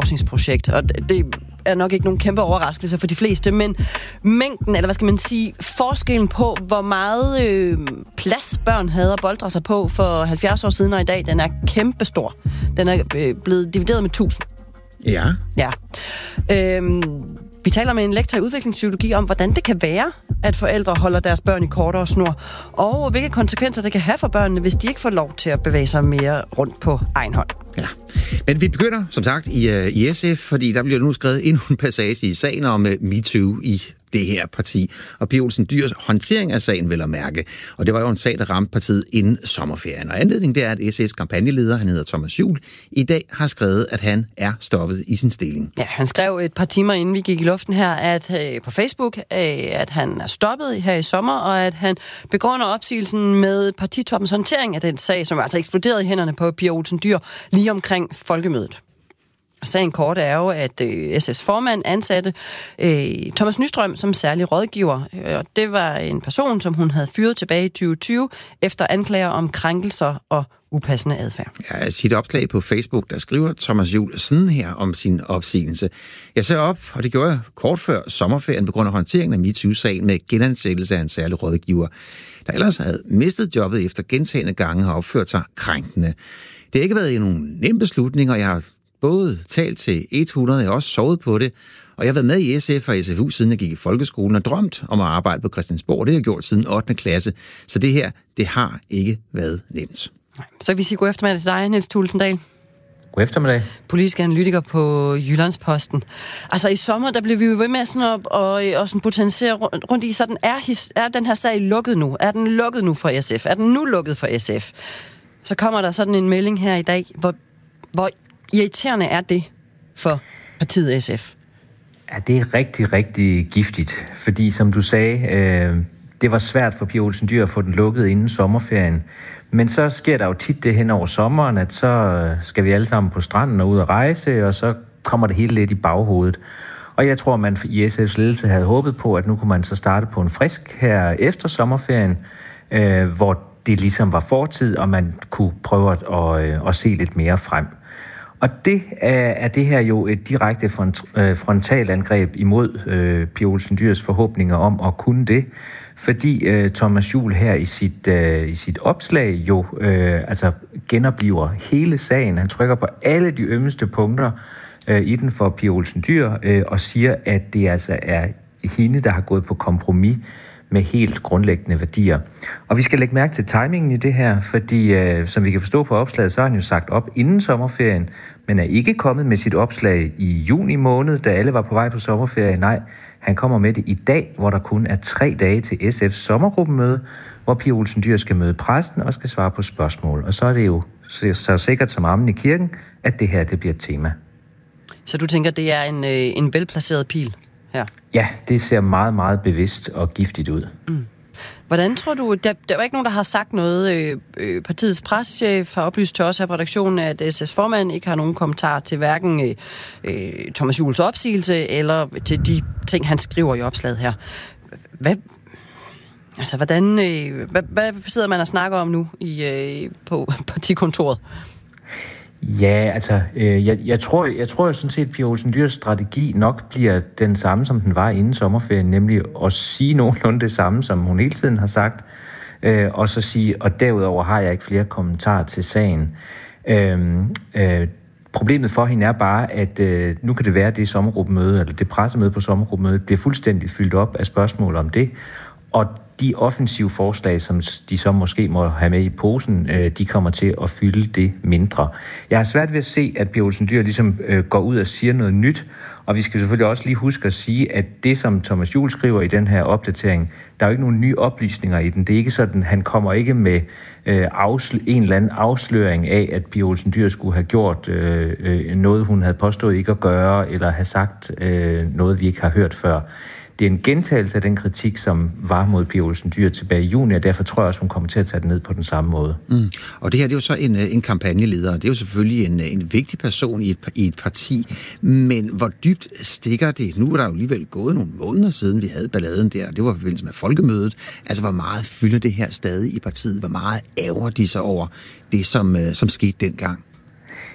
forskningsprojekt, og det er nok ikke nogen kæmpe overraskelse for de fleste, men mængden, eller hvad skal man sige, forskellen på, hvor meget plads børn havde at boldre sig på for 70 år siden og i dag, den er kæmpestor. Den er blevet divideret med 1000. Ja. Ja. Vi taler med en lektor i udviklingspsykologi om, hvordan det kan være, at forældre holder deres børn i kortere snor, og hvilke konsekvenser det kan have for børnene, hvis de ikke får lov til at bevæge sig mere rundt på egen hånd. Ja, men vi begynder som sagt i SF, fordi der bliver nu skrevet endnu en passage i sagen om MeToo i det her parti. Og Pia Olsen Dyhrs håndtering af sagen vil at mærke. Og det var jo en sag, der ramte partiet inden sommerferien. Og anledningen det er, at SF's kampagneleder, han hedder Thomas Juhl, i dag har skrevet, at han er stoppet i sin stilling. Ja, han skrev et par timer inden vi gik i luften her, at på Facebook, at han er stoppet her i sommer, og at han begrunder opsigelsen med partitoppens håndtering af den sag, som altså eksploderede i hænderne på Pia Olsen Dyhr lige omkring folkemødet. Og sagen kort er jo, at SF's formand ansatte Thomas Nystrøm som særlig rådgiver. Og det var en person, som hun havde fyret tilbage i 2020 efter anklager om krænkelser og upassende adfærd. Ja, sit opslag på Facebook, der skriver Thomas Juhl sådan her om sin opsigelse. Jeg ser op, og det gjorde jeg kort før sommerferien på grund af håndteringen af MeToo-sagen med genansættelse af en særlig rådgiver, der ellers havde mistet jobbet efter gentagne gange har opført sig krænkende. Det har ikke været nogen nem beslutning, og jeg har både talt til 100, jeg har også sovet på det, og jeg har været med i SF og SFU, siden jeg gik i folkeskolen, og drømt om at arbejde på Christiansborg. Det har jeg gjort siden 8. klasse, så det her, det har ikke været nemt. Så vi siger god eftermiddag til dig, Niels Thulesen-Dahl. God eftermiddag. Politisk analytiker på Jyllandsposten. Altså i sommer, der blev vi jo ved med sådan op og sådan botanisere rundt i, sådan er den her sag lukket nu? Er den lukket nu for SF? Er den nu lukket for SF? Så kommer der sådan en melding her i dag, hvor irriterende er det for partiet SF? Ja, det er rigtig, rigtig giftigt, fordi som du sagde, det var svært for Pia Olsen Dyhr at få den lukket inden sommerferien. Men så sker der jo tit det hen over sommeren, at så skal vi alle sammen på stranden og ud at rejse, og så kommer det hele lidt i baghovedet. Og jeg tror, man i SF's ledelse havde håbet på, at nu kunne man så starte på en frisk her efter sommerferien, hvor det ligesom var fortid, og man kunne prøve at se lidt mere frem. Og det er det her jo et direkte frontalangreb imod Pia Olsen Dyhrs forhåbninger om at kunne det, fordi Thomas Juhl her i sit opslag jo altså genopliver hele sagen. Han trykker på alle de ømmeste punkter i den for Pia Olsen Dyhr og siger, at det altså er hende, der har gået på kompromis med helt grundlæggende værdier. Og vi skal lægge mærke til timingen i det her, fordi som vi kan forstå på opslaget, så har han jo sagt op inden sommerferien, men er ikke kommet med sit opslag i juni måned, da alle var på vej på sommerferie. Nej, han kommer med det i dag, hvor der kun er 3 dage til SF's sommergruppemøde, hvor Pia Olsen Dyhr skal møde præsten og skal svare på spørgsmål. Og så er det jo så sikkert som armen i kirken, at det her det bliver et tema. Så du tænker, det er en velplaceret pil her? Ja, det ser meget, meget bevidst og giftigt ud. Mm. Hvordan tror du, der var ikke nogen, der har sagt noget, partiets pressechef har oplyst til os her på redaktionen, at SF's formand ikke har nogen kommentar til hverken Thomas Juhls opsigelse eller til de ting, han skriver i opslaget her. Hvad sidder man og snakker om nu på partikontoret? Ja, altså, jeg tror sådan set, at Pia Olsen Dyhrs strategi nok bliver den samme, som den var inden sommerferien, nemlig at sige nogenlunde det samme, som hun hele tiden har sagt, og så sige, og derudover har jeg ikke flere kommentarer til sagen. Problemet for hende er bare, at nu kan det være, at det sommergruppemøde, eller det pressemøde på sommergruppemødet, bliver fuldstændig fyldt op af spørgsmål om det, og de offensive forslag, som de så måske må have med i posen, de kommer til at fylde det mindre. Jeg har svært ved at se, at Pia Olsen Dyhr ligesom går ud og siger noget nyt, og vi skal selvfølgelig også lige huske at sige, at det, som Thomas Juhl skriver i den her opdatering, der er jo ikke nogen nye oplysninger i den. Det er ikke sådan, han kommer ikke med en eller anden afsløring af, at Pia Olsen Dyhr skulle have gjort noget, hun havde påstået ikke at gøre, eller have sagt noget, vi ikke har hørt før. Det er en gentagelse af den kritik, som var mod Pia Olsen Dyhr tilbage i juni, og derfor tror jeg også, hun kommer til at tage det ned på den samme måde. Mm. Og det her det er jo så en kampagneleder, og det er jo selvfølgelig en vigtig person i et parti, men hvor dybt stikker det? Nu er der jo alligevel gået nogle måneder siden, vi havde balladen der, det var i forbindelse med folkemødet. Altså, hvor meget fylder det her stadig i partiet? Hvor meget ærger de sig over det, som skete dengang?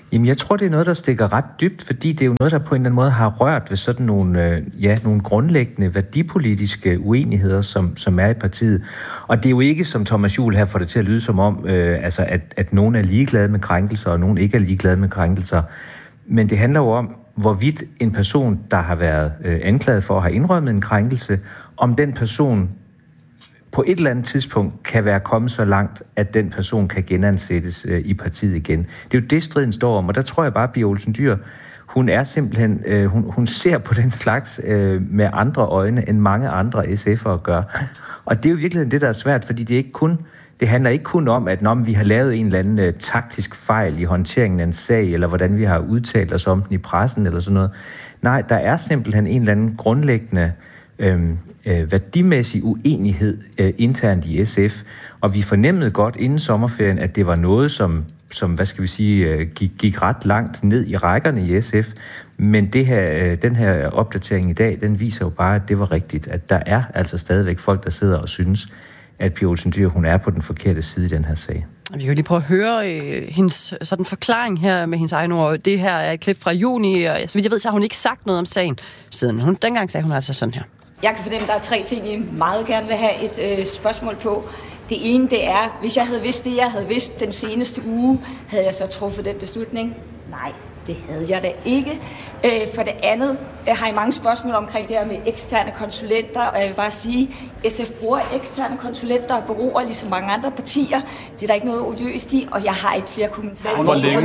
Jamen, jeg tror, det er noget, der stikker ret dybt, fordi det er jo noget, der på en eller anden måde har rørt ved sådan nogle grundlæggende værdipolitiske uenigheder, som er i partiet. Og det er jo ikke, som Thomas Juhl her får det til at lyde som om, at nogen er ligeglade med krænkelser, og nogen ikke er ligeglade med krænkelser. Men det handler jo om, hvorvidt en person, der har været anklaget for at have indrømmet en krænkelse, om den person på et eller andet tidspunkt kan være kommet så langt, at den person kan genansættes i partiet igen. Det er jo det, striden står om, og der tror jeg bare, at Pia Olsen Dyhr, hun er simpelthen, hun ser på den slags med andre øjne, end mange andre SF'ere gør. Og det er jo i virkeligheden det, der er svært, fordi det handler ikke kun om, at når vi har lavet en eller anden taktisk fejl i håndteringen af en sag, eller hvordan vi har udtalt os om den i pressen, eller sådan noget. Nej, der er simpelthen en eller anden grundlæggende værdimæssig uenighed internt i SF, og vi fornemmede godt inden sommerferien, at det var noget, som hvad skal vi sige, gik ret langt ned i rækkerne i SF, men den her opdatering i dag, den viser jo bare, at det var rigtigt, at der er altså stadigvæk folk, der sidder og synes, at Pia Olsen Dyhr, hun er på den forkerte side i den her sag. Vi kan jo lige prøve at høre hendes sådan forklaring her med hendes egne ord. Det her er et klip fra juni, og så vidt jeg ved, så har hun ikke sagt noget om sagen siden. Dengang sagde hun altså sådan her. Jeg kan fornemme, at der er 3 ting, jeg meget gerne vil have et spørgsmål på. Det ene, det er, hvis jeg havde vidst det, jeg havde vidst den seneste uge, havde jeg så truffet den beslutning? Nej, det havde jeg da ikke. For det andet har I mange spørgsmål omkring det her med eksterne konsulenter, og jeg vil bare sige, SF bruger eksterne konsulenter og bureauer, ligesom mange andre partier. Det er der ikke noget odiøst i, og jeg har ikke flere kommentarer. Hvor længe?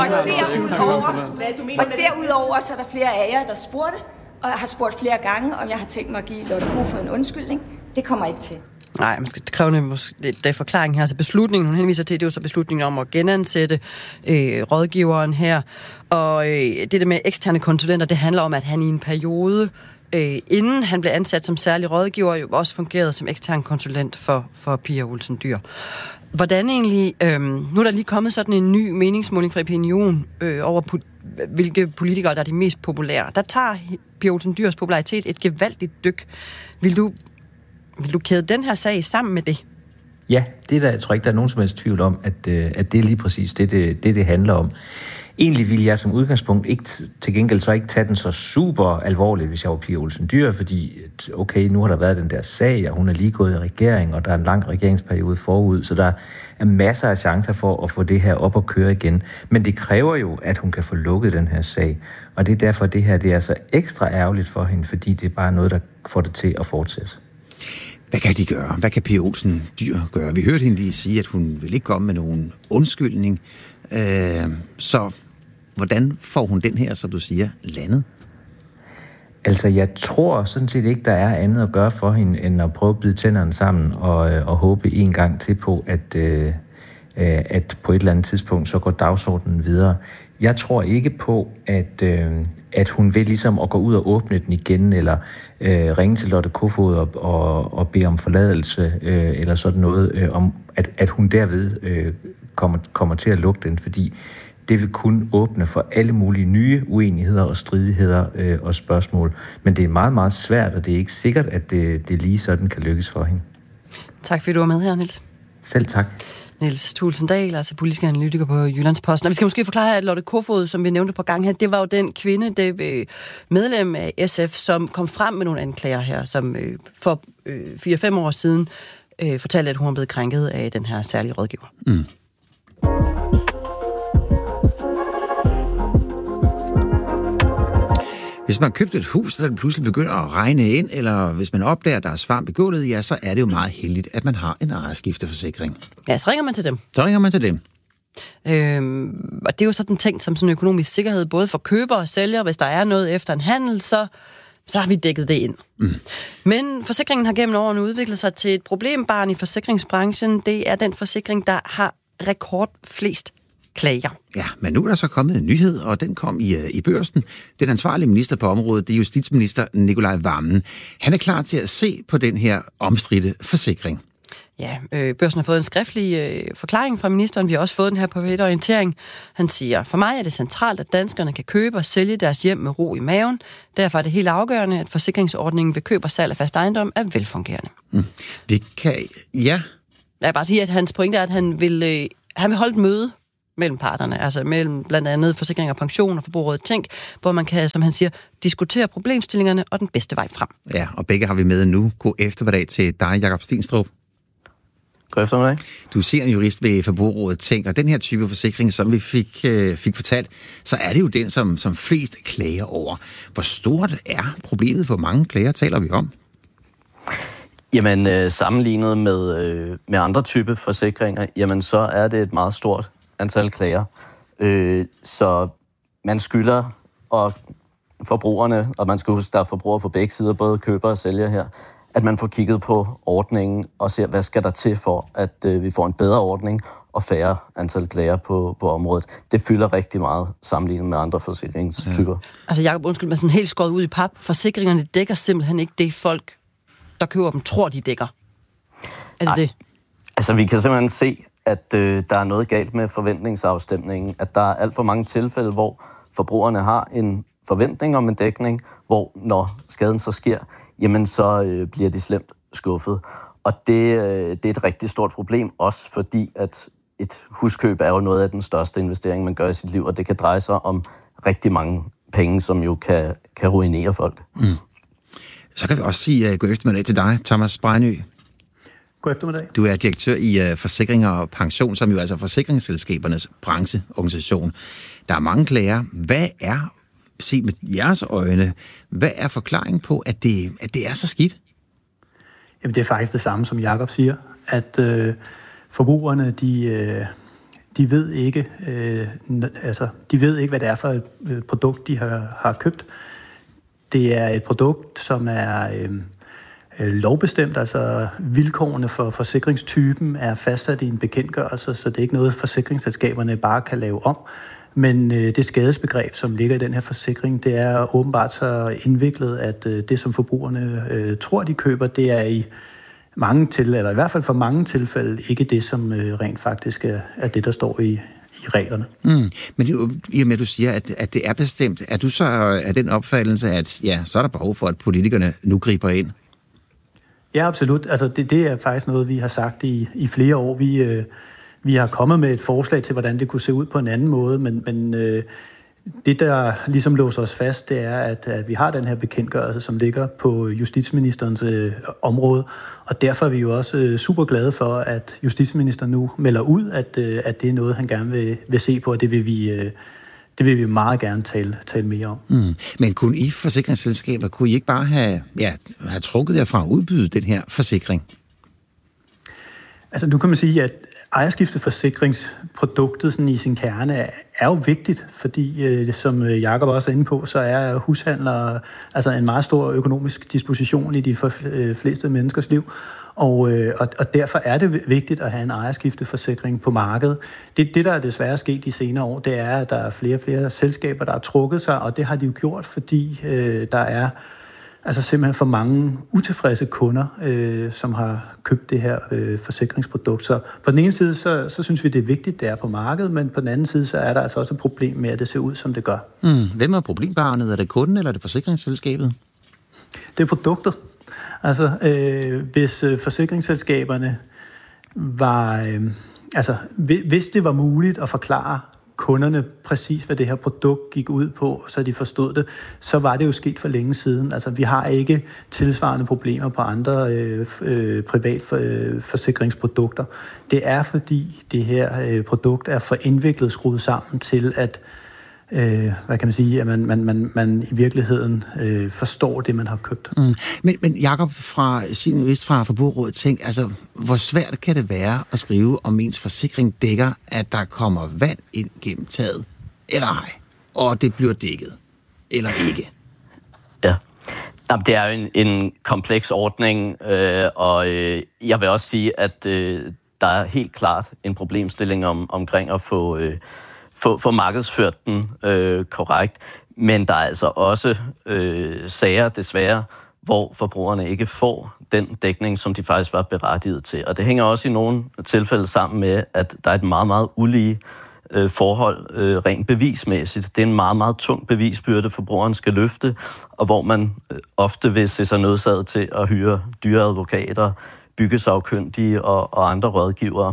Og derudover så er der flere af jer, der spurgte, og jeg har spurgt flere gange, om jeg har tænkt mig at give Lotte Kofod en undskyldning. Det kommer ikke til. Nej, man skal kræve lidt forklaring her. Altså beslutningen, hun henviser til, det er jo så beslutningen om at genansætte rådgiveren her. Og det der med eksterne konsulenter, det handler om, at han i en periode, inden han blev ansat som særlig rådgiver, jo også fungerede som ekstern konsulent for Pia Olsen Dyhr. Hvordan egentlig, nu er der lige kommet sådan en ny meningsmåling fra Opinion over hvilke politikere, der er de mest populære. Der tager Pia Olsen Dyhrs popularitet et gevaldigt dyk. Vil du kæde den her sag sammen med det? Ja, jeg tror ikke, der er nogen som helst tvivl om, at det er lige præcis det handler om. Egentlig ville jeg som udgangspunkt ikke til gengæld så ikke tage den så super alvorligt, hvis jeg var Pia Olsen Dyhr, fordi okay, nu har der været den der sag, og hun er lige gået i regering, og der er en lang regeringsperiode forud, så der er masser af chancer for at få det her op og køre igen. Men det kræver jo, at hun kan få lukket den her sag, og det er derfor, det her det er så ekstra ærgerligt for hende, fordi det er bare noget, der får det til at fortsætte. Hvad kan de gøre? Hvad kan Pia Olsen Dyhr gøre? Vi hørte hende lige sige, at hun vil ikke komme med nogen undskyldning. Så hvordan får hun den her, som du siger, landet? Altså, jeg tror sådan set ikke, der er andet at gøre for hende, end at prøve at bide tænderne sammen og håbe en gang til på, at på et eller andet tidspunkt, så går dagsordenen videre. Jeg tror ikke på, at hun vil ligesom at gå ud og åbne den igen, eller ringe til Lotte Kofod og bede om forladelse, eller sådan noget, om at hun derved kommer til at lukke den, fordi det vil kun åbne for alle mulige nye uenigheder og stridigheder og spørgsmål. Men det er meget, meget svært, og det er ikke sikkert, at det lige sådan kan lykkes for hende. Tak fordi du var med her, Niels. Selv tak. Niels Thulesen Dahl, altså politisk analytiker på Jyllandsposten. Og vi skal måske forklare, at Lotte Kofod, som vi nævnte på gang her, det var jo den kvinde, det medlem af SF, som kom frem med nogle anklager her, som for 4-5 år siden fortalte, at hun var blevet krænket af den her særlige rådgiver. Mm. Hvis man købte et hus, der pludselig begynder at regne ind, eller hvis man opdager, at der er svamp i gulvet, ja, så er det jo meget heldigt, at man har en ejerskifteforsikring. Ja, så ringer man til dem. Og det er jo sådan tænkt som sådan en økonomisk sikkerhed, både for køber og sælger. Hvis der er noget efter en handel, så har vi dækket det ind. Mm. Men forsikringen har gennem årene udviklet sig til et problembarn i forsikringsbranchen. Det er den forsikring, der har rekordflest klager. Ja, men nu er der så kommet en nyhed, og den kom i Børsen. Den ansvarlige minister på området, det er justitsminister Nicolai Wammen. Han er klar til at se på den her omstridte forsikring. Ja, Børsen har fået en skriftlig forklaring fra ministeren. Vi har også fået den her på orientering. Han siger, for mig er det centralt, at danskerne kan købe og sælge deres hjem med ro i maven. Derfor er det helt afgørende, at forsikringsordningen ved køb og salg af fast ejendom er velfungerende. Mm. Jeg vil bare sige, at hans pointe er, at han vil holde et møde mellem parterne, altså mellem blandt andet Forsikring og Pension og Forbrugerrådet Tænk, hvor man kan, som han siger, diskutere problemstillingerne og den bedste vej frem. Ja, og begge har vi med nu. God eftermiddag til dig, Jakob Stenstrup. God eftermiddag. Du er seniorjurist ved Forbrugerrådet Tænk, og den her type forsikring, som vi fik fortalt, så er det jo den, som flest klager over. Hvor stort er problemet? Hvor mange klager taler vi om? Jamen, sammenlignet med andre typer forsikringer, jamen, så er det et meget stort antal klager. Så man skylder, og forbrugerne, og man skal huske, der er forbrugere på begge sider, både køber og sælger her, at man får kigget på ordningen og ser, hvad skal der til for, at vi får en bedre ordning og færre antal klager på området. Det fylder rigtig meget sammenlignet med andre forsikringstyper. Ja. Altså Jakob, undskyld, men sådan helt skåret ud i pap. Forsikringerne dækker simpelthen ikke det, folk, der køber dem, tror, de dækker. Er det det? Altså, vi kan simpelthen se, at der er noget galt med forventningsafstemningen. At der er alt for mange tilfælde, hvor forbrugerne har en forventning om en dækning, hvor når skaden så sker, jamen så bliver de slemt skuffet. Og det er et rigtig stort problem, også fordi at et huskøb er jo noget af den største investering, man gør i sit liv, og det kan dreje sig om rigtig mange penge, som jo kan ruinere folk. Mm. Så kan vi også sige god eftermiddag til dig, Thomas Brejnø. God eftermiddag. Du er direktør i Forsikringer og Pension, som jo altså forsikringsselskabernes brancheorganisation. Der er mange klager. Hvad er, set med jeres øjne, hvad er forklaringen på, at det er så skidt? Jamen, det er faktisk det samme, som Jakob siger, at forbrugerne, de ved ikke, hvad det er for et produkt, de har købt. Det er et produkt, som er lovbestemt, altså vilkårene for forsikringstypen er fastsat i en bekendtgørelse, så det er ikke noget, forsikringsselskaberne bare kan lave om. Men det skadesbegreb, som ligger i den her forsikring, det er åbenbart så indviklet, at det, som forbrugerne tror, de køber, det er i mange tilfælde, eller i hvert fald for mange tilfælde, ikke det, som rent faktisk er det, der står i reglerne. Mm. Men i og med, at du siger, at det er bestemt, er du så af den opfattelse, at ja, så er der behov for, at politikerne nu griber ind? Ja, absolut. Altså, det er faktisk noget, vi har sagt i flere år. Vi har kommet med et forslag til, hvordan det kunne se ud på en anden måde, men det, der ligesom låser os fast, det er, at vi har den her bekendtgørelse, som ligger på justitsministerens område, og derfor er vi jo også super glade for, at justitsministeren nu melder ud, at det er noget, han gerne vil se på, og det vil vi meget gerne tale mere om. Mm. Men kunne I forsikringsselskaber, kunne I ikke bare have trukket jer fra at udbyde den her forsikring? Altså nu kan man sige, at ejerskifteforsikringsproduktet sådan i sin kerne er jo vigtigt, fordi som Jakob også er inde på, så er hushandlere altså en meget stor økonomisk disposition i de fleste menneskers liv. Og derfor er det vigtigt at have en ejerskifteforsikring på markedet. Det, der er desværre sket de senere år, det er, at der er flere og flere selskaber, der har trukket sig, og det har de jo gjort, fordi der er altså simpelthen for mange utilfredse kunder, som har købt det her forsikringsprodukt. Så på den ene side, så synes vi, det er vigtigt, det er på markedet, men på den anden side, så er der altså også et problem med, at det ser ud, som det gør. Hvem er problembarnet? Er det kunden, eller er det forsikringsselskabet? Det er produktet. Altså, hvis forsikringsselskaberne var... hvis det var muligt at forklare kunderne præcis, hvad det her produkt gik ud på, så de forstod det, så var det jo sket for længe siden. Altså, vi har ikke tilsvarende problemer på andre privat forsikringsprodukter. Det er, fordi det her produkt er for indviklet skruet sammen til, at hvad kan man sige, at man i virkeligheden forstår det, man har købt. Mm. Men Jakob fra Forbrugerrådet Tænk, altså, hvor svært kan det være at skrive, om ens forsikring dækker, at der kommer vand ind gennem taget, eller ej, og det bliver dækket, eller ikke? Ja. Jamen, det er jo en kompleks ordning, og jeg vil også sige, at der er helt klart en problemstilling omkring at få markedsført den korrekt. Men der er altså også sager, desværre, hvor forbrugerne ikke får den dækning, som de faktisk var berettiget til. Og det hænger også i nogle tilfælde sammen med, at der er et meget, meget ulige forhold rent bevismæssigt. Det er en meget, meget tung bevisbyrde, forbrugeren skal løfte, og hvor man ofte vil se sig nødsaget til at hyre dyre advokater, byggesagkyndige og andre rådgivere.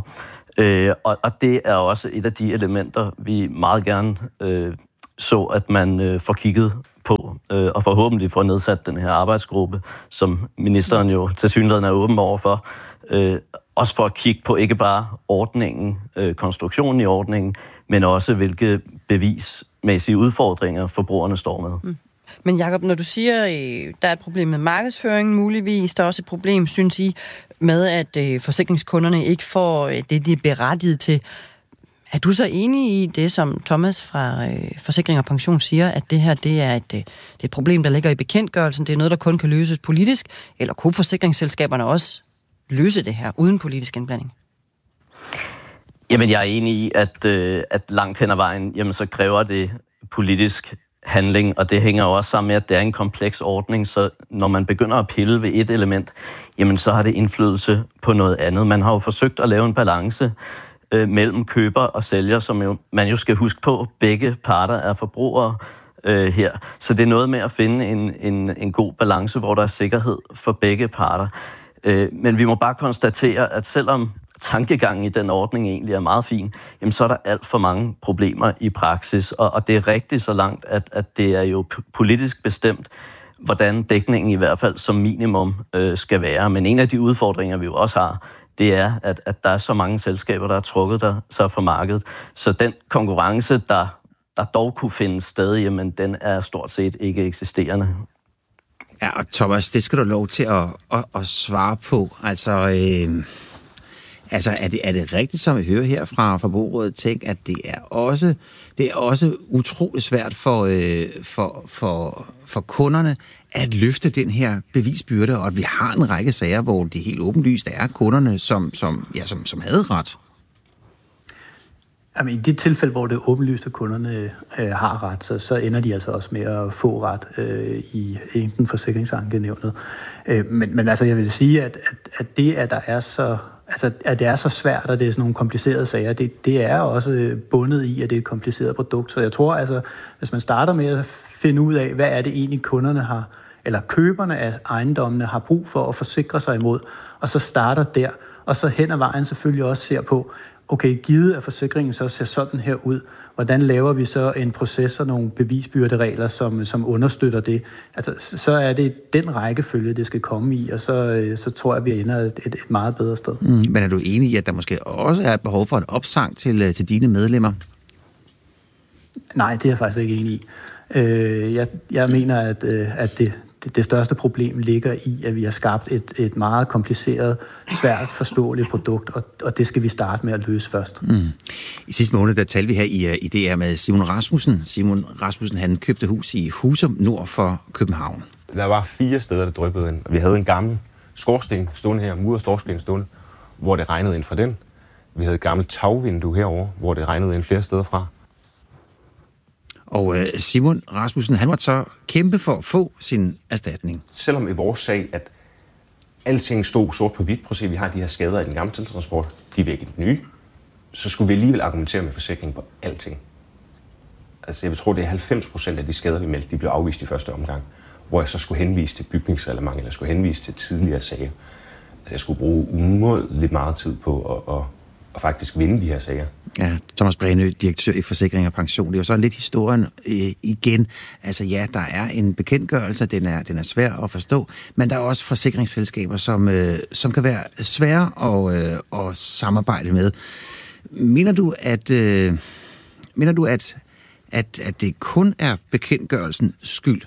Og det er også et af de elementer, vi meget gerne så, at man får kigget på, og forhåbentlig får nedsat den her arbejdsgruppe, som ministeren jo tilsyneladende er åben over for, også for at kigge på ikke bare ordningen, konstruktionen i ordningen, men også hvilke bevismæssige udfordringer forbrugerne står med. Men Jacob, når du siger, der er et problem med markedsføringen muligvis, der er også et problem, synes I, med at forsikringskunderne ikke får det, de er berettiget til. Er du så enig i det, som Thomas fra Forsikring og Pension siger, at det her det er et problem, der ligger i bekendtgørelsen, det er noget, der kun kan løses politisk, eller kunne forsikringsselskaberne også løse det her uden politisk indblanding? Jamen, jeg er enig i, at langt hen ad vejen, jamen, så kræver det politisk handling, og det hænger jo også sammen med, at det er en kompleks ordning, så når man begynder at pille ved et element, jamen, så har det indflydelse på noget andet. Man har jo forsøgt at lave en balance mellem køber og sælger, som man jo skal huske på, begge parter er forbrugere her. Så det er noget med at finde en god balance, hvor der er sikkerhed for begge parter. Men vi må bare konstatere, at selvom tankegangen i den ordning egentlig er meget fin, jamen så er der alt for mange problemer i praksis, og det er rigtigt så langt, at det er jo politisk bestemt, hvordan dækningen i hvert fald som minimum skal være. Men en af de udfordringer, vi jo også har, det er, at der er så mange selskaber, der har trukket sig fra markedet. Så den konkurrence, der dog kunne finde sted, jamen den er stort set ikke eksisterende. Ja, og Thomas, det skal du lov til at svare på. Altså, er det rigtigt, som vi hører her fra Forbrugerrådet Tænk, at det er også utroligt svært for kunderne at løfte den her bevisbyrde, og at vi har en række sager, hvor det helt åbenlyst er kunderne, som havde ret? Jamen, i de tilfælde, hvor det er åbenlyst, at kunderne har ret, så ender de altså også med at få ret i enten forsikringsankenævnet. Men altså, jeg vil sige, at det, at der er så... Altså, at det er så svært, og det er sådan nogle komplicerede sager, det er også bundet i, at det er et kompliceret produkt. Så jeg tror, altså, hvis man starter med at finde ud af, hvad er det egentlig kunderne har, eller køberne af ejendommene har brug for at forsikre sig imod, og så starter der, og så hen ad vejen selvfølgelig også ser på, okay, givet at forsikringen så ser sådan her ud, hvordan laver vi så en proces og nogle bevisbyrderegler, som understøtter det? Altså, så er det den rækkefølge, det skal komme i, og så tror jeg, vi ender et meget bedre sted. Men er du enig i, at der måske også er et behov for en opsang til dine medlemmer? Nej, det er jeg faktisk ikke enig i. Jeg mener, at det største problem ligger i, at vi har skabt et meget kompliceret, svært forståeligt produkt, og det skal vi starte med at løse først. I sidste måned, der talte vi her i DR med Simon Rasmussen. Simon Rasmussen, han købte hus i Husum nord for København. Der var 4 steder, der dryppede ind, og vi havde en gammel skorsten stående her, muret skorsten stående, hvor det regnede ind fra den. Vi havde et gammelt tagvindue herover, hvor det regnede ind flere steder fra. Og Simon Rasmussen, han var så kæmpe for at få sin erstatning. Selvom i vores sag, at alting stod sort på hvidt, prøv at se, vi har de her skader i den gamle tiltransport, de er væk i den nye, så skulle vi alligevel argumentere med forsikring på alting. Altså jeg vil tro, det er 90% af de skader, vi meldte, de blev afvist i første omgang, hvor jeg så skulle henvise til bygningsreglement, eller skulle henvise til tidligere sager. Altså jeg skulle bruge umådeligt meget tid på at faktisk vinde de her sager. Ja, Thomas Brænø, direktør i Forsikring og Pension. Det er jo så lidt historien igen. Altså ja, der er en bekendtgørelse, den er svær at forstå, men der er også forsikringsselskaber, som kan være svære at samarbejde med. Mener du, at det kun er bekendtgørelsens skyld?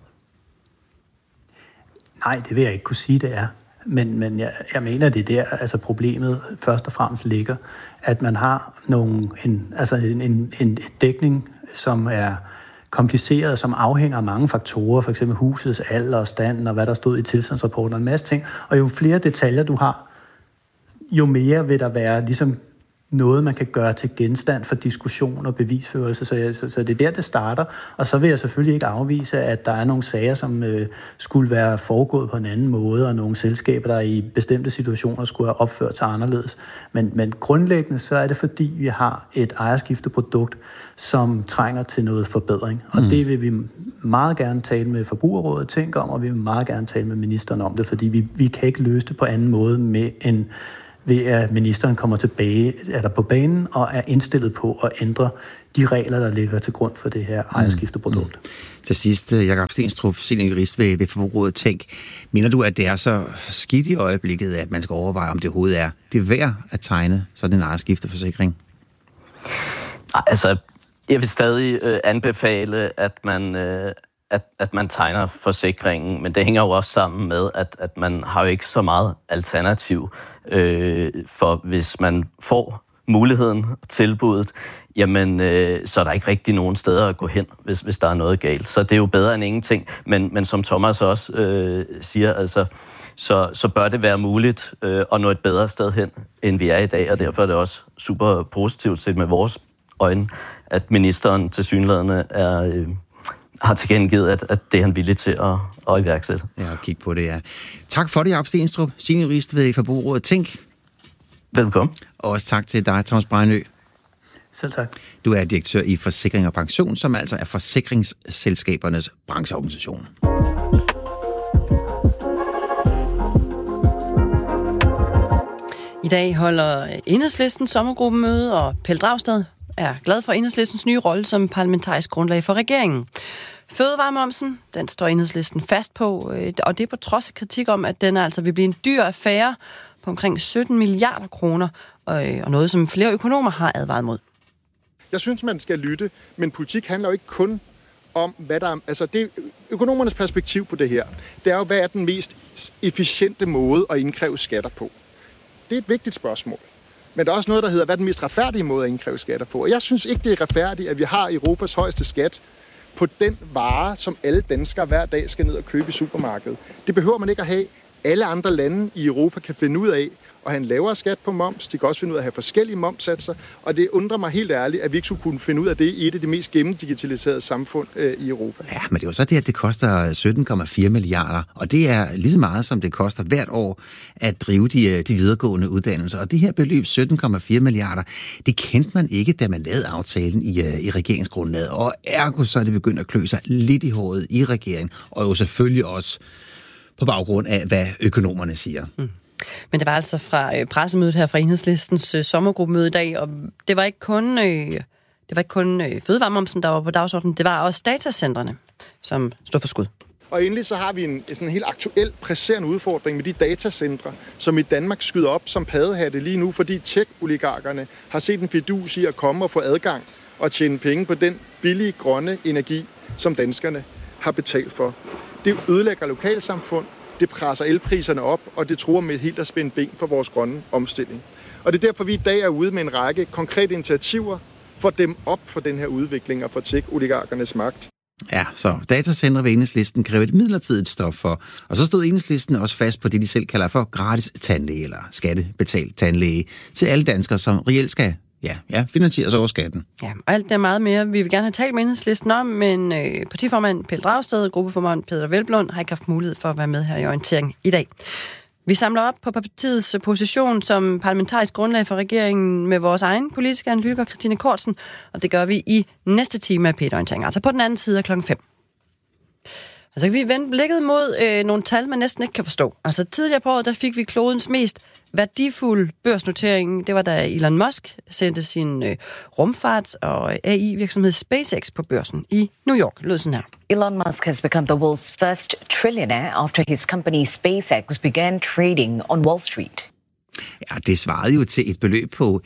Nej, det vil jeg ikke kunne sige, det er. Men jeg mener, det er der, altså problemet først og fremmest ligger, at man har en dækning, som er kompliceret, som afhænger af mange faktorer, f.eks. husets alder og stand, og hvad der stod i tilstandsrapporten, og en masse ting. Og jo flere detaljer du har, jo mere vil der være ligesom noget, man kan gøre til genstand for diskussion og bevisførelse. Så det er der, det starter. Og så vil jeg selvfølgelig ikke afvise, at der er nogle sager, som skulle være foregået på en anden måde, og nogle selskaber, der i bestemte situationer skulle have opført sig anderledes. Men grundlæggende så er det, fordi vi har et ejerskifteprodukt, som trænger til noget forbedring. Og det vil vi meget gerne tale med Forbrugerrådet Tænk om, og vi vil meget gerne tale med ministeren om det, fordi vi kan ikke løse det på anden måde med ved at ministeren kommer tilbage på banen og er indstillet på at ændre de regler, der ligger til grund for det her ejerskifteprodukt. Til sidst, Jakob Stenstrup, seniorjurist ved Forbrugerrådet Tænk. Mener du, at det er så skidt i øjeblikket, at man skal overveje, om det overhovedet er det værd at tegne sådan en ejerskifteforsikring? Altså, jeg vil stadig anbefale, at man tegner forsikringen, men det hænger jo også sammen med, at man har jo ikke så meget alternativ, for hvis man får muligheden, tilbuddet, jamen, så er der ikke rigtig nogen steder at gå hen, hvis der er noget galt. Så det er jo bedre end ingenting, men som Thomas også siger, altså, så bør det være muligt at nå et bedre sted hen, end vi er i dag, og derfor er det også super positivt set med vores øjne, at ministeren tilsyneladende har tilkendegivet, at det er han villig til at iværksætte. Ja, kig på det, ja. Tak for det, Jakob Stenstrup, seniorjurist ved Forbrugerrådet Tænk. Velkommen. Og også tak til dig, Thomas Brejnø. Selv tak. Du er direktør i Forsikring og Pension, som altså er forsikringsselskabernes brancheorganisation. I dag holder Enhedslistens sommergruppemøde, og Pelle Dragsted er glad for Enhedslistens nye rolle som parlamentarisk grundlag for regeringen. Fødevaremomsen, den står Enhedslisten fast på, og det er på trods af kritik om, at den altså vil blive en dyr affære på omkring 17 milliarder kroner, og noget, som flere økonomer har advaret mod. Jeg synes, man skal lytte, men politik handler jo ikke kun om, hvad der er... Altså, det økonomernes perspektiv på det her, det er jo, hvad er den mest efficiente måde at indkræve skatter på. Det er et vigtigt spørgsmål. Men der er også noget, der hedder, hvad er den mest retfærdige måde at indkræve skatter på. Og jeg synes ikke, det er retfærdigt, at vi har Europas højeste skat på den vare, som alle danskere hver dag skal ned og købe i supermarkedet. Det behøver man ikke at have. Alle andre lande i Europa kan finde ud af at have en lavere skat på moms. De kan også finde ud af at have forskellige momssatser. Og det undrer mig helt ærligt, at vi ikke skulle kunne finde ud af det i et af de mest gennemdigitaliserede samfund i Europa. Ja, men det er jo så det, at det koster 17,4 milliarder. Og det er lige så meget, som det koster hvert år at drive de videregående uddannelser. Og det her beløb, 17,4 milliarder, det kendte man ikke, da man lavede aftalen i regeringsgrundlaget. Og ergo så er det begyndt at klø sig lidt i håret i regeringen. Og jo selvfølgelig også på baggrund af, hvad økonomerne siger. Men det var altså fra pressemødet her fra Enhedslistens sommergruppemøde i dag, og det var ikke kun fødevaremomsen, der var på dagsordenen, det var også datacentrene, som stod for skud. Og endelig så har vi en sådan helt aktuel, presserende udfordring med de datacentre, som i Danmark skyder op som paddehatte lige nu, fordi tech-oligarkerne har set en fidus i at komme og få adgang og tjene penge på den billige, grønne energi, som danskerne har betalt for. Det ødelægger lokalsamfund, det presser elpriserne op, og det truer med helt at spænde ben for vores grønne omstilling. Og det er derfor, vi i dag er ude med en række konkrete initiativer for dem op for den her udvikling og for tech-oligarkernes magt. Ja, så datacentre ved Enhedslisten kræver et midlertidigt stop for. Og så stod Enhedslisten også fast på det, de selv kalder for gratis tandlæge, eller skattebetalt tandlæge, til alle danskere, som reelt skal finansieres over skatten. Ja, og alt det er meget mere. Vi vil gerne have talt med Enhedslisten om, men partiformand Pelle Dragsted og gruppeformand Peder Hvelplund har ikke haft mulighed for at være med her i orientering i dag. Vi samler op på partiets position som parlamentarisk grundlag for regeringen med vores egen politiske analytiker, Christine Kortsen, og det gør vi i næste time af P1-orientering, altså på den anden side af 5:00. Og så kan vi vende blikket mod nogle tal, man næsten ikke kan forstå. Altså tidligere på året, der fik vi klodens mest værdifulde børsnotering. Det var da Elon Musk sendte sin rumfart- og AI-virksomhed SpaceX på børsen i New York. Lød sådan her. Elon Musk has become the world's first trillionaire after his company SpaceX began trading on Wall Street. Ja, det svarede jo til et beløb på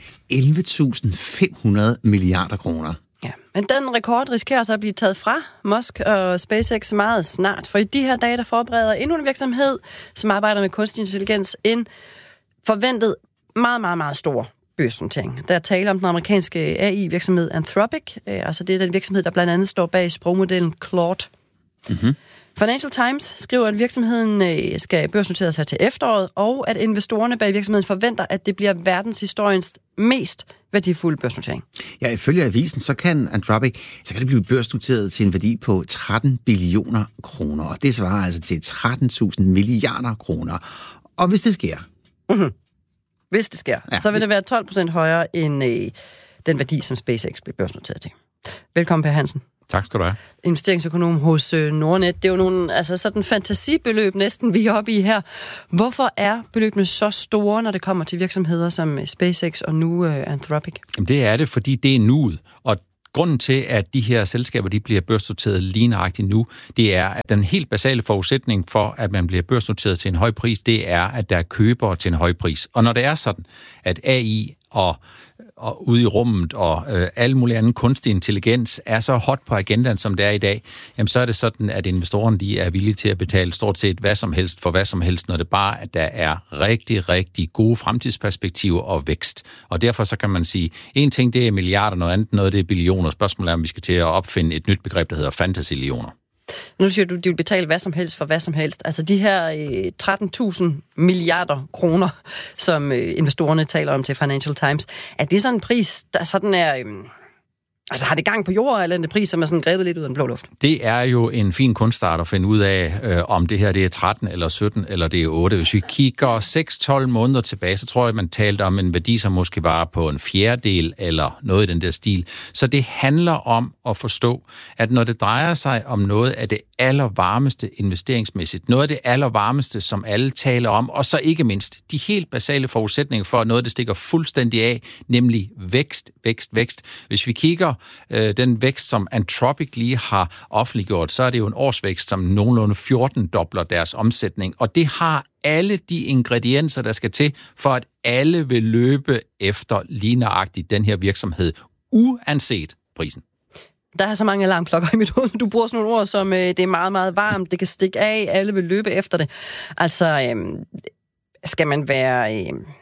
11.500 milliarder kroner. Ja, men den rekord risikerer så at blive taget fra Musk og SpaceX meget snart, for i de her dage, der forbereder endnu en virksomhed, som arbejder med kunstig intelligens, en forventet meget, meget, meget stor børsnotering. Der er tale om den amerikanske AI-virksomhed Anthropic, altså det er den virksomhed, der blandt andet står bag sprogmodellen Claude. Mm-hmm. Financial Times skriver, at virksomheden skal børsnoteres her til efteråret, og at investorerne bag virksomheden forventer, at det bliver verdenshistoriens mest værdifulde børsnotering. Ja, ifølge avisen, så kan Anthropic det blive børsnoteret til en værdi på 13 billioner kroner, og det svarer altså til 13.000 milliarder kroner. Og hvis det sker... Mm-hmm. Hvis det sker, så vil det være 12% højere end den værdi, som SpaceX bliver børsnoteret til. Velkommen, Per Hansen. Tak skal du have. Investeringsøkonom hos Nordnet. Det er jo nogle sådan fantasibeløb næsten, vi er oppe i her. Hvorfor er beløbene så store, når det kommer til virksomheder som SpaceX og nu Anthropic? Jamen det er det, fordi det er nuet. Og grunden til, at de her selskaber de bliver børsnoteret lige nøjagtigt nu, det er, at den helt basale forudsætning for, at man bliver børsnoteret til en høj pris, det er, at der er købere til en høj pris. Og når det er sådan, at AI og ude i rummet og alle mulige anden kunstig intelligens er så hot på agendaen, som det er i dag, jamen så er det sådan, at investorerne de er villige til at betale stort set hvad som helst for hvad som helst, når det bare at der er rigtig, rigtig gode fremtidsperspektiver og vækst. Og derfor så kan man sige, en ting det er milliarder, noget andet noget det er billioner. Spørgsmålet er, om vi skal til at opfinde et nyt begreb, der hedder fantasillioner. Nu siger du, de vil betale hvad som helst for hvad som helst. Altså de her 13.000 milliarder kroner, som investorerne taler om til Financial Times, er det sådan en pris, der sådan er... har det gang på jord, eller en pris, som er sådan grebet lidt ud af den blå luft? Det er jo en fin kunststart at finde ud af, om det her det er 13 eller 17 eller det er 8. Hvis vi kigger 6-12 måneder tilbage, så tror jeg, man talte om en værdi, som måske var på en fjerdedel eller noget i den der stil. Så det handler om at forstå, at når det drejer sig om noget af det allervarmeste investeringsmæssigt, noget af det allervarmeste, som alle taler om, og så ikke mindst de helt basale forudsætninger for noget, det stikker fuldstændig af, nemlig vækst. Hvis vi kigger den vækst, som Anthropic lige har offentliggjort, så er det jo en årsvækst, som nogenlunde 14-dobler deres omsætning, og det har alle de ingredienser, der skal til, for at alle vil løbe efter lige nøjagtigt den her virksomhed, uanset prisen. Der er så mange alarmklokker i mit hoved. Du bruger sådan nogle ord som, det er meget, meget varmt, det kan stikke af, alle vil løbe efter det. Altså, skal man være...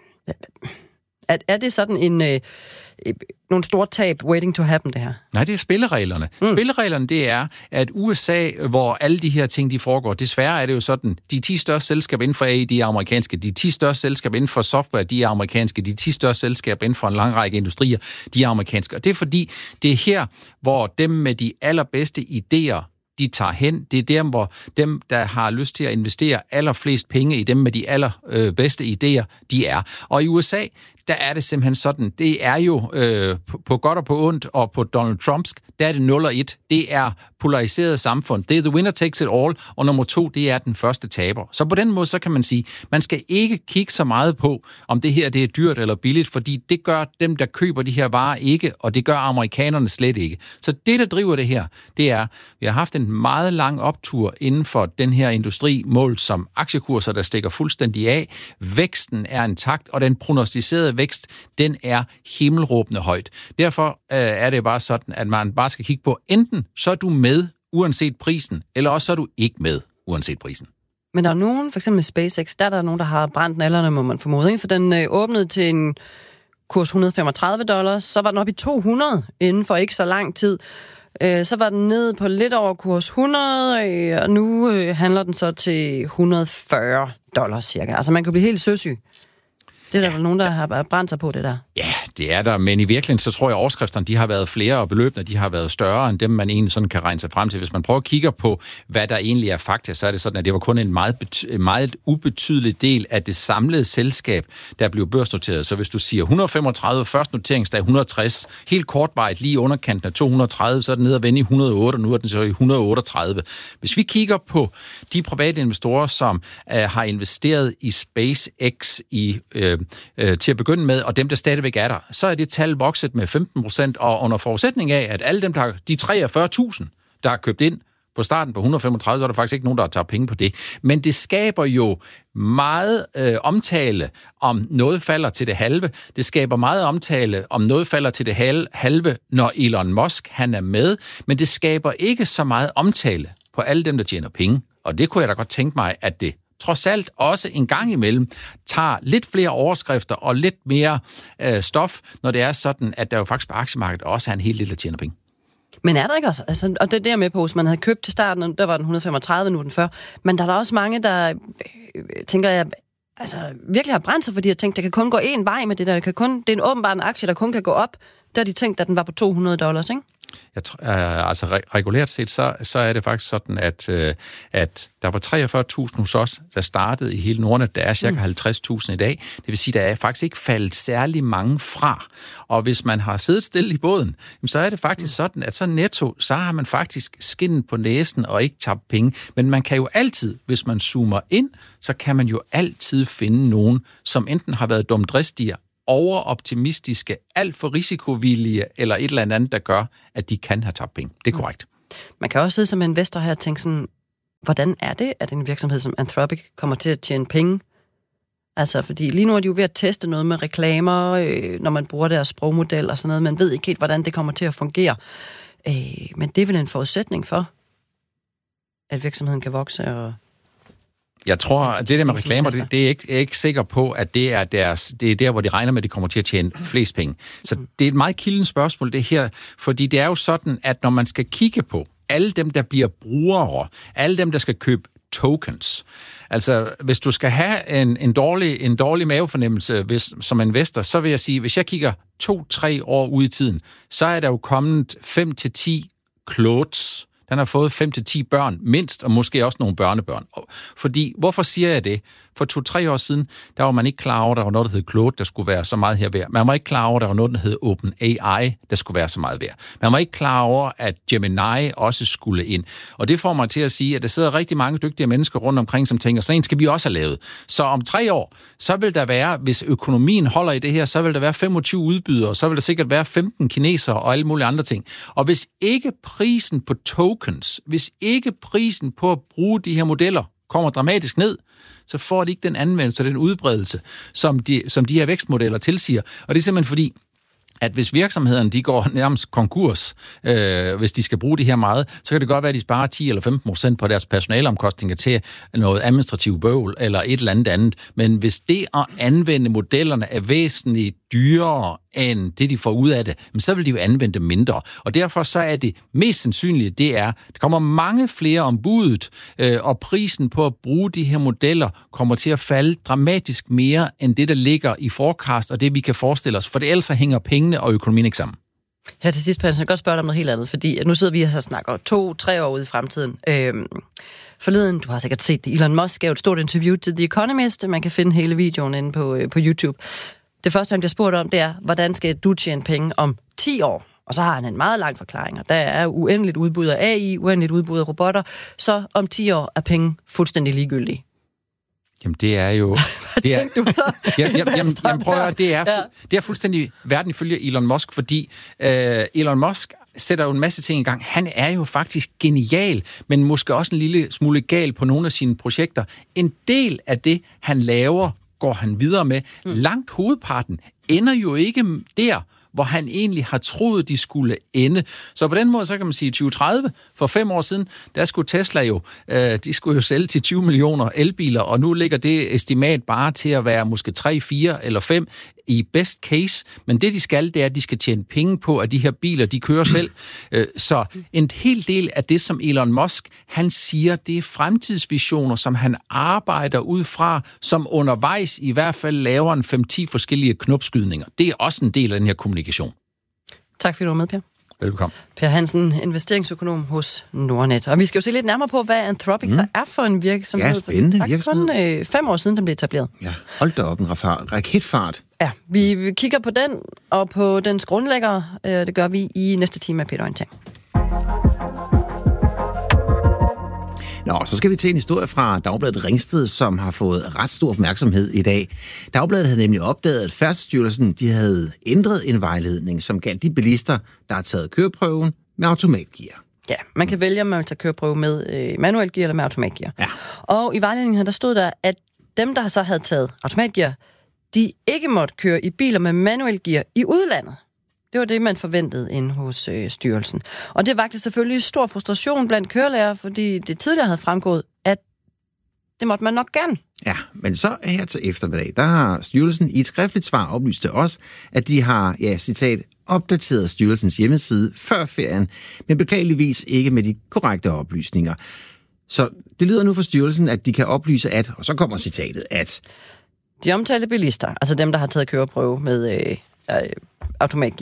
Er det sådan en... nogle store tab waiting to happen, det her? Nej, det er spillereglerne. Spillereglerne, det er, at USA, hvor alle de her ting, de foregår, desværre er det jo sådan, de 10 største selskaber inden for AI, de er amerikanske, de 10 største selskaber inden for software, de er amerikanske, de 10 største selskaber inden for en lang række industrier, de er amerikanske. Og det er fordi, det er her, hvor dem med de allerbedste idéer, de tager hen. Det er dem, hvor dem, der har lyst til at investere allerflest penge i dem med de allerbedste idéer, de er. Og i USA, der er det simpelthen sådan, det er jo på godt og på ondt, og på Donald Trumpsk, der er det 0 og 1. Det er polariseret samfund. Det er the winner takes it all, og nummer 2, det er den første taber. Så på den måde, så kan man sige, man skal ikke kigge så meget på, om det her det er dyrt eller billigt, fordi det gør dem, der køber de her varer ikke, og det gør amerikanerne slet ikke. Så det, der driver det her, det er, vi har haft en meget lang optur inden for den her industri, målt som aktiekurser, der stikker fuldstændig af. Væksten er intakt, og den prognostiserede vækst, den er himmelråbende højt. Derfor er det bare sådan, at man bare skal kigge på, enten så er du med, uanset prisen, eller også så er du ikke med, uanset prisen. Men der er nogen, for eksempel med SpaceX, der er der nogen, der har brændt nallerne, må man formode, ikke? For den åbnede til en kurs $135, så var den oppe i 200 inden for ikke så lang tid. Så var den nede på lidt over kurs 100, og nu handler den så til $140 cirka. Altså man kan blive helt søsyg. Det er der vel nogen, der har brændt sig på det der. Ja, det er der, men i virkeligheden så tror jeg, at overskrifterne de har været flere, og beløbene de har været større end dem, man egentlig sådan kan regne sig frem til. Hvis man prøver at kigge på, hvad der egentlig er fakta, så er det sådan, at det var kun en meget ubetydelig del af det samlede selskab, der blev børsnoteret. Så hvis du siger 135, første noteringsdag 160, helt kortvarigt lige underkanten af 230, så er den nede at vende i 108, og nu er den så i 138. Hvis vi kigger på de private investorer, som har investeret i SpaceX til at begynde med, og dem, der stadigvæk er der, så er det tal vokset med 15%, og under forudsætning af, at alle dem, der har de 43.000, der har købt ind på starten på 135, så er der faktisk ikke nogen, der tager penge på det. Men det skaber jo meget omtale, om noget falder til det halve. Det skaber meget omtale, om noget falder til det halve, når Elon Musk han er med, men det skaber ikke så meget omtale på alle dem, der tjener penge. Og det kunne jeg da godt tænke mig, at det trods alt også en gang imellem tager lidt flere overskrifter og lidt mere stof, når det er sådan, at der jo faktisk på aktiemarkedet også er en hel del, der tjener penge. Men er der ikke også? Altså, og det er der med på, hvis man havde købt til starten, der var den 135, nu er den 40. Men der er der også mange, der tænker jeg, altså virkelig har brændt sig, fordi jeg tænkte, der kan kun gå én vej med det der. Det er åbenbart en aktie, der kun kan gå op. Der har de tænkt, at den var på $200, ikke? Regulært set, så er det faktisk sådan, at der var 43.000 hos os, der startede i hele Nordnet. Der er cirka 50.000 i dag. Det vil sige, der er faktisk ikke faldet særlig mange fra. Og hvis man har siddet stille i båden, så er det faktisk sådan, at så netto, så har man faktisk skinnen på næsen og ikke tabt penge. Men man kan jo altid, hvis man zoomer ind, så kan man jo altid finde nogen, som enten har været dumdristige, overoptimistiske, alt for risikovillige, eller et eller andet, der gør, at de kan have tabt penge. Det er korrekt. Man kan også sidde som investor her og tænke sådan, hvordan er det, at en virksomhed som Anthropic kommer til at tjene penge? Altså, fordi lige nu er de jo ved at teste noget med reklamer, når man bruger deres sprogmodel og sådan noget. Man ved ikke helt, hvordan det kommer til at fungere. Men det er vel en forudsætning for, at virksomheden kan vokse og... Jeg tror, at det der med reklamer, det er jeg ikke sikker på, at det er der, hvor de regner med, at de kommer til at tjene flest penge. Så det er et meget kildent spørgsmål, det her, fordi det er jo sådan, at når man skal kigge på alle dem, der bliver brugere, alle dem, der skal købe tokens, altså hvis du skal have en dårlig mavefornemmelse som investor, så vil jeg sige, hvis jeg kigger 2-3 år ud i tiden, så er der jo kommet 5-10 Claudes. Den har fået 5-10 børn, mindst, og måske også nogle børnebørn. Fordi, hvorfor siger jeg det? For 2-3 år siden, der var man ikke klar over, der var noget, der hed Claude, der skulle være så meget her værd. Man var ikke klar over, der var noget, der hed OpenAI, der skulle være så meget værd. Man var ikke klar over, at Gemini også skulle ind. Og det får mig til at sige, at der sidder rigtig mange dygtige mennesker rundt omkring, som tænker, sådan en skal vi også have lavet. Så om 3 år, så vil der være, hvis økonomien holder i det her, så vil der være 25 udbydere, så vil der sikkert være 15 kinesere og alle mulige andre ting. Og hvis ikke prisen på tokens, hvis ikke prisen på at bruge de her modeller kommer dramatisk ned, så får de ikke den anvendelse og den udbredelse, som de her vækstmodeller tilsiger. Og det er simpelthen fordi, at hvis virksomhederne de går nærmest konkurs, hvis de skal bruge det her meget, så kan det godt være, at de sparer 10 eller 15% på deres personaleomkostninger til noget administrativt bøvl eller et eller andet. Men hvis det at anvende modellerne er væsentligt dyrere end det, de får ud af det, så vil de jo anvende det mindre. Og derfor så er det mest sandsynlige, det er, der kommer mange flere om budet, og prisen på at bruge de her modeller kommer til at falde dramatisk mere end det, der ligger i forecast, og det, vi kan forestille os. For det ellers hænger pengene og økonomien ikke sammen. Her til sidst, Pernille, jeg kan godt spørge dig om noget helt andet, fordi nu sidder vi og snakker 2-3 år ude i fremtiden. Forleden, du har sikkert set det, Elon Musk gav et stort interview til The Economist. Man kan finde hele videoen inde på YouTube. Det første, han bliver spurgt om, det er, hvordan skal du tjene penge om 10 år? Og så har han en meget lang forklaring. Der er uendeligt udbud af AI, uendeligt udbud af robotter. Så om 10 år er penge fuldstændig ligegyldige. Jamen, det er jo... Hvad tænkte du så? Jamen, prøv at det er fuldstændig verden ifølge Elon Musk, fordi Elon Musk sætter jo en masse ting i gang. Han er jo faktisk genial, men måske også en lille smule gal på nogle af sine projekter. En del af det, han laver, går han videre med. Langt hovedparten ender jo ikke der, hvor han egentlig har troet, de skulle ende. Så på den måde, så kan man sige 2030, for 5 år siden, der skulle Tesla jo, de skulle jo sælge til 20 millioner elbiler, og nu ligger det estimat bare til at være måske 3, 4 eller 5 i best case, men det de skal, det er, at de skal tjene penge på, at de her biler, de kører selv. Så en hel del af det, som Elon Musk, han siger, det er fremtidsvisioner, som han arbejder ud fra, som undervejs i hvert fald laver en 5-10 forskellige knopskydninger. Det er også en del af den her kommunikation. Tak fordi du var med, Per. Velkommen. Per Hansen, investeringsøkonom hos Nordnet. Og vi skal jo se lidt nærmere på, hvad Anthropic så er for en virksomhed. Ja, spændende virksomhed. Det er 5 år siden, den blev etableret. Ja, hold da op, en raketfart. Ja, vi kigger på den og på dens grundlæggere. Det gør vi i næste time af Peter Orientering. Nå, så skal vi til en historie fra Dagbladet Ringsted, som har fået ret stor opmærksomhed i dag. Dagbladet havde nemlig opdaget, at Færdselsstyrelsen de havde ændret en vejledning, som galt de bilister, der har taget køreprøven med automatgear. Ja, man kan vælge, om man vil tage køreprøve med manuel gear eller med automatgear. Ja. Og i vejledningen her, der stod der, at dem, der så havde taget automatgear, de ikke måtte køre i biler med manuel gear i udlandet. Det var det, man forventede inde hos styrelsen. Og det vagte selvfølgelig stor frustration blandt kørelærer, fordi det tidligere havde fremgået, at det måtte man nok gerne. Ja, men så her til eftermiddag, der har styrelsen i et skriftligt svar oplyst til os, at de har, ja, citat, opdateret styrelsens hjemmeside før ferien, men beklageligvis ikke med de korrekte oplysninger. Så det lyder nu for styrelsen, at de kan oplyse at, og så kommer citatet, at de omtalte bilister, altså dem, der har taget køreprøve med automatgear,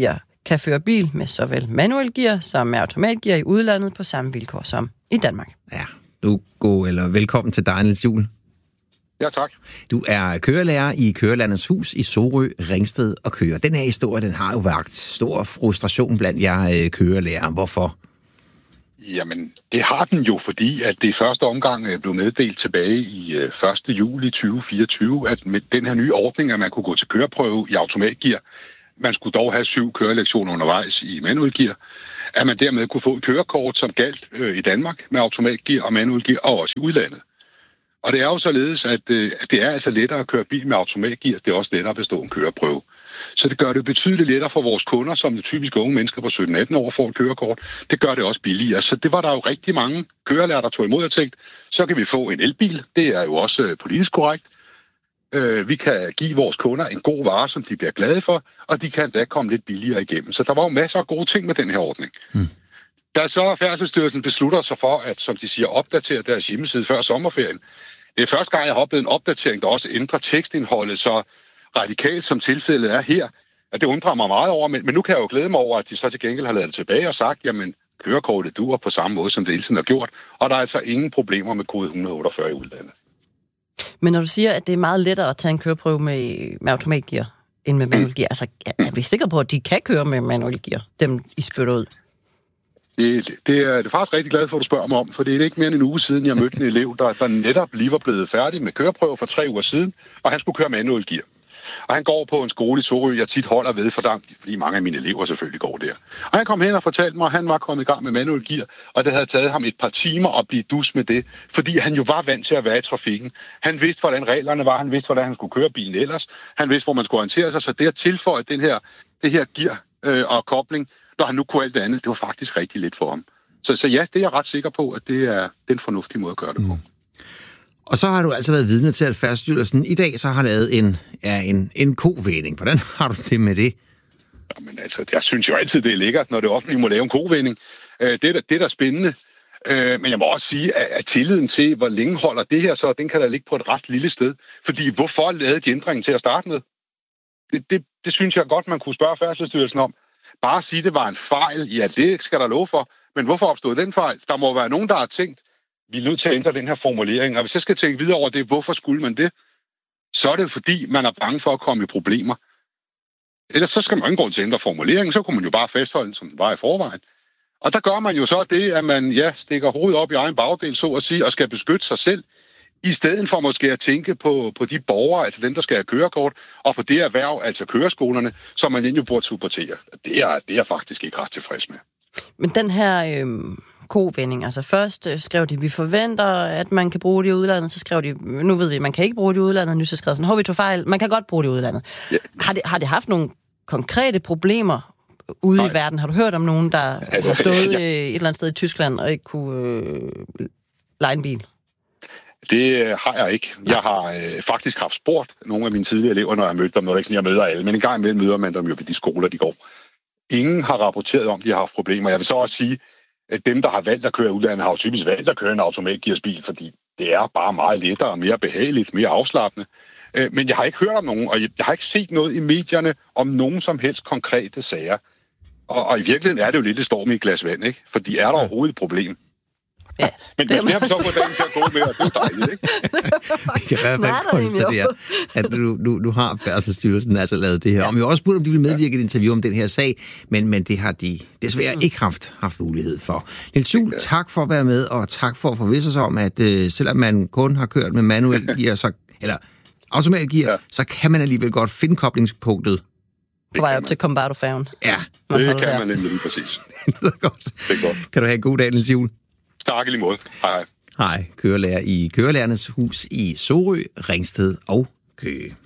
kan føre bil med såvel manuel gear som med automatgear i udlandet på samme vilkår som i Danmark. Ja, velkommen til dig, Niels Juel. Ja, tak. Du er kørelærer i Kørelandets Hus i Sorø, Ringsted og Køge. Den her historie, den har jo vakt stor frustration blandt jer kørelærer. Hvorfor? Jamen, det har den jo, fordi at det i første omgang blev meddelt tilbage i 1. juli 2024, at med den her nye ordning, at man kunne gå til køreprøve i automatgear, man skulle dog have 7 kørelektioner undervejs i manuel gear, at man dermed kunne få et kørekort, som galt i Danmark med automatgear og manuel gear, og også i udlandet. Og det er jo således, at det er altså lettere at køre bil med automatgear, det er også lettere at bestå en køreprøve. Så det gør det betydeligt lettere for vores kunder, som det typisk unge mennesker på 17-18 år får et kørekort. Det gør det også billigere. Så det var der jo rigtig mange kørelærer, der tog imod og tænkte, så kan vi få en elbil. Det er jo også politisk korrekt. Vi kan give vores kunder en god vare, som de bliver glade for, og de kan da komme lidt billigere igennem. Så der var jo masser af gode ting med den her ordning. Da så Færdselsstyrelsen beslutter sig for, at, som de siger, opdatere deres hjemmeside før sommerferien. Det er første gang, jeg har oplevet en opdatering, der også ændrer tekstindholdet så radikalt, som tilfældet er her. At det undrer mig meget over, men nu kan jeg jo glæde mig over, at de så til gengæld har lavet det tilbage og sagt, jamen, kørekortet duer på samme måde, som det hele tiden har gjort, og der er altså ingen problemer med kode 148 i udlandet. Men når du siger, at det er meget lettere at tage en køreprøve med automatgear end med manuel gear, altså er vi sikre på, at de kan køre med manuel gear, dem I spytter ud? Det er faktisk rigtig glad for, at du spørger mig om, for det er ikke mere end en uge siden, jeg mødte en elev, der netop lige var blevet færdig med køreprøve for 3 uger siden, og han skulle køre manuel gear. Og han går på en skole i Sorø, jeg tit holder ved, fordi mange af mine elever selvfølgelig går der. Og han kom hen og fortalte mig, at han var kommet i gang med manuel gear, og det havde taget ham et par timer at blive dus med det, fordi han jo var vant til at være i trafikken. Han vidste, hvordan reglerne var, han vidste, hvordan han skulle køre bilen ellers, han vidste, hvor man skulle orientere sig, så det at tilføje det her gear og kobling, når han nu kunne alt det andet, det var faktisk rigtig lidt for ham. Så ja, det er jeg ret sikker på, at det er den fornuftige måde at gøre det på. Og så har du altså været vidne til, at Færdselsstyrelsen i dag så har lavet en kovending. Hvordan har du det med det? Jamen altså, jeg synes jo altid, det er lækkert, når det offentlige må lave en kovending. Det er da spændende. Men jeg må også sige, at tilliden til, hvor længe holder det her, så den kan da ligge på et ret lille sted. Fordi hvorfor lavede de ændringen til at starte med? Det synes jeg godt, man kunne spørge Færdselsstyrelsen om. Bare sige, det var en fejl. Ja, det skal der lov for. Men hvorfor opstod den fejl? Der må være nogen, der har tænkt, vi er nødt til at ændre den her formulering. Og hvis jeg skal tænke videre over det, hvorfor skulle man det? Så er det fordi, man er bange for at komme i problemer. Ellers så skal man ikke gå til at ændre formuleringen, så kunne man jo bare fastholde den, som den var i forvejen. Og der gør man jo så det, at man stikker hovedet op i egen bagdel, så at sige, og skal beskytte sig selv, i stedet for måske at tænke på de borgere, altså dem, der skal have kørekort, og på det erhverv, altså køreskolerne, som man egentlig burde supportere. Det er jeg faktisk ikke ret tilfreds med. Men den her kovending, altså først skrev de, vi forventer, at man kan bruge det i udlandet, så skrev de, nu ved vi, man kan ikke bruge det i udlandet, nu så skrev sådan, vi tog fejl, man kan godt bruge det i udlandet. Ja. Har det haft nogle konkrete problemer ude i verden? Har du hørt om nogen, der har stået et eller andet sted i Tyskland og ikke kunne leje en bil? Det har jeg ikke. Jeg har faktisk haft spurgt nogle af mine tidligere elever, når jeg har mødt dem. Når det ikke sådan, jeg møder alle, men en gang imellem møder man dem jo ved de skoler, de går. Ingen har rapporteret om, de har haft problemer. Jeg vil så også sige, at dem, der har valgt at køre udlandet, har jo typisk valgt at køre en automatgearsbil, fordi det er bare meget lettere og mere behageligt, mere afslappende. Men jeg har ikke hørt om nogen, og jeg har ikke set noget i medierne om nogen som helst konkrete sager. Og i virkeligheden er det jo lidt et storm i et glas vand, ikke? Fordi er der overhovedet et problem? Ja, men det har vi så fået dagen til at gå med, og det er dejligt, ikke? Det kan i hvert fald konstatere, at nu har Færdselsstyrelsen altså lavet det her. Ja. Og vi har også spurgt, om de vil medvirke i et interview om den her sag, men det har de desværre ikke haft mulighed for. Niels Juel, tak for at være med, og tak for at forvisse sig om, at selvom man kun har kørt med manuel gear, eller automatgear, så kan man alligevel godt finde koblingspunktet. På vej op til Kombardo-færgen. Ja. Det kan man nemlig præcis. Det er godt. Kan du have en god dag, Niels Juel? Tak i lige måde. Hej. Hej, kørelærer i Kørelærernes Hus i Sorø, Ringsted og Køge.